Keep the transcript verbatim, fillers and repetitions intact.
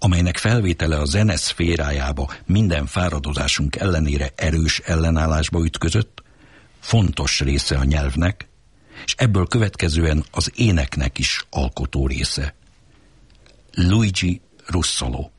amelynek felvétele a zene szférájába minden fáradozásunk ellenére erős ellenállásba ütközött, fontos része a nyelvnek, és ebből következően az éneknek is alkotó része. Luigi Russolo.